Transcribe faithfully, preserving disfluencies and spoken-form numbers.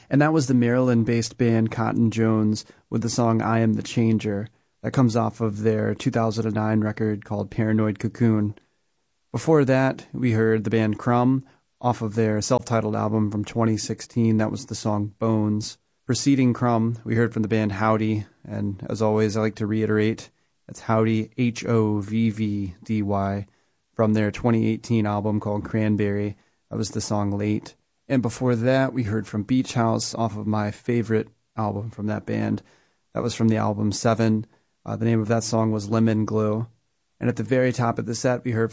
And that was the Maryland-based band Cotton Jones with the song I Am the Changer. That comes off of their two thousand nine record called Paranoid Cocoon. Before that, we heard the band Crumb off of their self-titled album from twenty sixteen. That was the song Bones. Preceding Crumb, we heard from the band Howdy. And as always, I like to reiterate, that's Howdy, H O V V D Y, from their twenty eighteen album called Cranberry. That was the song Late. And before that, we heard from Beach House off of my favorite album from that band. That was from the album Seven. Uh, the name of that song was Lemon Glue. And at the very top of the set, we heard